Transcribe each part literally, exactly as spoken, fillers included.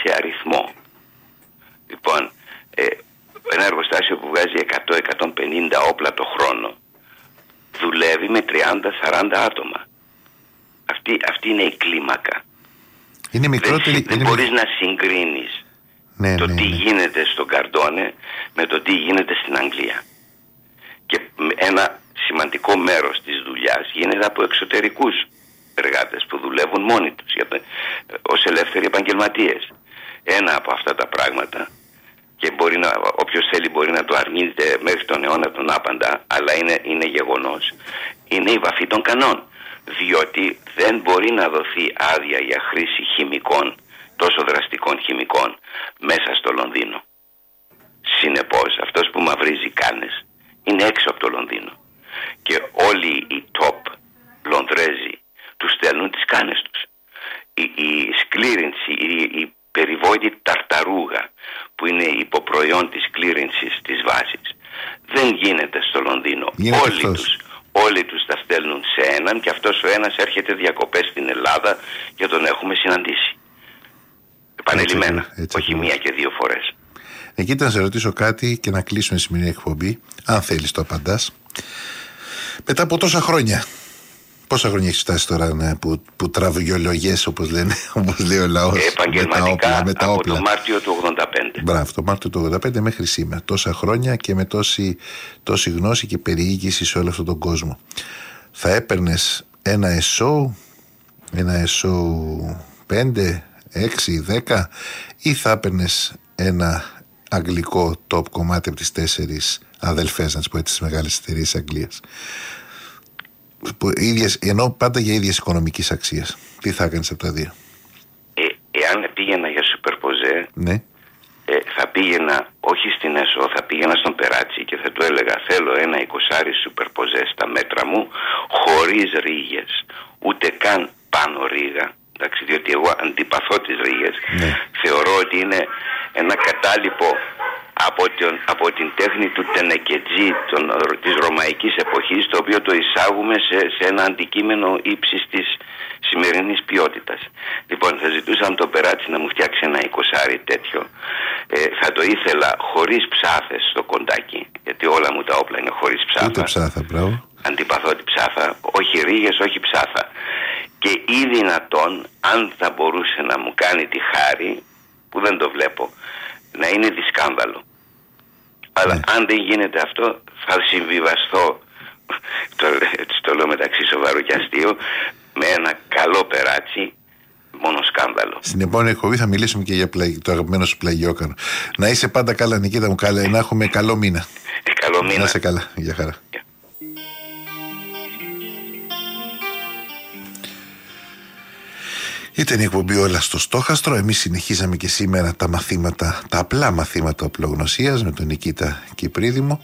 σε αριθμό. Λοιπόν, ε, ένα εργοστάσιο που βγάζει εκατό με εκατόν πενήντα όπλα το χρόνο δουλεύει με τριάντα με σαράντα άτομα. Αυτή, αυτή είναι η κλίμακα. Είναι μικρότερη, δεν δεν είναι μπορείς μικ... να συγκρίνεις ναι, το ναι, τι ναι. γίνεται στον Καρντόνε με το τι γίνεται στην Αγγλία. Και ένα σημαντικό μέρος της δουλειάς γίνεται από εξωτερικούς εργάτες που δουλεύουν μόνοι τους ως ελεύθεροι επαγγελματίες. Ένα από αυτά τα πράγματα, και μπορεί να, όποιος θέλει μπορεί να το αρνείται μέχρι τον αιώνα τον άπαντα, αλλά είναι, είναι γεγονός, είναι η βαφή των κανόν. Διότι δεν μπορεί να δοθεί άδεια για χρήση χημικών, τόσο δραστικών χημικών, μέσα στο Λονδίνο. Συνεπώς, αυτός που μαυρίζει κάνες είναι έξω από το Λονδίνο. Και όλοι οι top Λονδρέζοι τους στέλνουν τις κάνες τους. Η, η σκλήρινση, η, η περιβόητη ταρταρούγα, που είναι υποπροϊόν της κλήρινσης της βάσης, δεν γίνεται στο Λονδίνο. Γίνεται όλοι αυτός. τους Όλοι τους τα στέλνουν σε έναν, και αυτός ο ένας έρχεται διακοπές στην Ελλάδα και τον έχουμε συναντήσει επανειλημμένα, έτσι, έτσι, όχι έτσι. μία και δύο φορές. Εκεί να σε ρωτήσω κάτι και να κλείσουμε τη σημερινή εκπομπή, αν θέλεις το απαντάς. Μετά από τόσα χρόνια, πόσα χρόνια έχεις φτάσει τώρα, ναι, που, που τραβηγιολογές, όπως λένε, όπως λέει ο λαός, Επαγγελματικά με τα όπλα, με τα από όπλα. το Μάρτιο του ογδόντα πέντε. Μπράβο, το Μάρτιο του ογδόντα πέντε μέχρι σήμερα. Τόσα χρόνια και με τόση, τόση γνώση και περιήγηση σε όλο αυτόν τον κόσμο. Θα έπαιρνες ένα ΕΣΟ, ένα ΕΣΟ πέντε, έξι, δέκα, ή θα έπαιρνες ένα αγγλικό top κομμάτι από τις τέσσερις αδελφές, να τις πω έτσι, τις μεγάλες εταιρείες της Αγγλίας, που, ίδιες, ενώ πάντα για ίδιες οικονομικής αξίας. Τι θα έκανες από τα δύο? Ε, εάν πήγαινα για σουπερποζέ, Ναι. ε, θα πήγαινα όχι στην ΕΣΟ, θα πήγαινα στον Περάτσι και θα του έλεγα: θέλω ένα εικοσάρι σουπερποζέ στα μέτρα μου, χωρίς ρίγες, ούτε καν πάνω ρίγα. Εντάξει, διότι εγώ αντιπαθώ τις ρίγες. Ναι. Θεωρώ ότι είναι ένα κατάλοιπο από, τον, από την τέχνη του τενεκετζή των, της ρωμαϊκής εποχής, το οποίο το εισάγουμε σε, σε ένα αντικείμενο ύψης της σημερινής ποιότητας. Λοιπόν, θα ζητούσα τον Περάτσι να μου φτιάξει ένα εικοσάρι τέτοιο. Ε, θα το ήθελα χωρίς ψάθες στο κοντάκι, γιατί όλα μου τα όπλα είναι χωρίς ψάθα. Ούτε ψάθα, μπράβο. Αντιπαθώ τη ψάθα, όχι ρίγες, όχι ψάθα. Και ή δυνατόν, αν θα μπορούσε να μου κάνει τη χάρη, που δεν το βλέπω, να είναι δισκάνδαλο. Αλλά ναι. αν δεν γίνεται αυτό, θα συμβιβαστώ, το, το λέω μεταξύ σοβαρού και αστείου, με ένα καλό Περάτσι, μόνο σκάνδαλο. Στην επόμενη εκπομπή θα μιλήσουμε και για πλαγι... το αγαπημένο σου πλαγιόκανο. Να είσαι πάντα καλά, Νικήτα μου, καλά, να έχουμε καλό μήνα. Ε, καλό μήνα. Να είσαι καλά, για χαρά. Yeah. Ήταν η εκπομπή Όλα στο Στόχαστρο. Εμείς συνεχίζαμε και σήμερα τα μαθήματα, τα απλά μαθήματα οπλογνωσίας με τον Νικήτα Κυπρίδημο,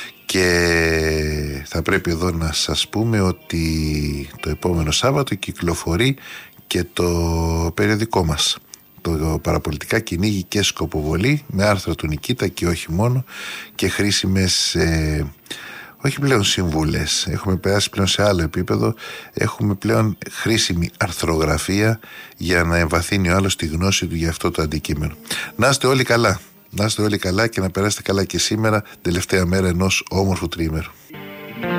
και θα πρέπει εδώ να σας πούμε ότι το επόμενο Σάββατο κυκλοφορεί και το περιοδικό μας, το Παραπολιτικά Κυνήγι και Σκοποβολή, με άρθρα του Νικήτα και όχι μόνο, και χρήσιμες ε, όχι πλέον συμβουλές, έχουμε περάσει πλέον σε άλλο επίπεδο, έχουμε πλέον χρήσιμη αρθρογραφία για να εμβαθύνει ο άλλος τη γνώση του για αυτό το αντικείμενο. Να είστε όλοι καλά, να είστε όλοι καλά και να περάσετε καλά και σήμερα, τελευταία μέρα ενός όμορφου τριήμερου.